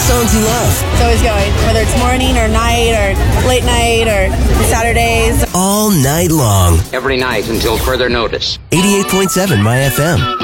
songs you love. It's always going, whether it's morning or night or late night or Saturdays. All night long. Every night until further notice. 88.7 My FM.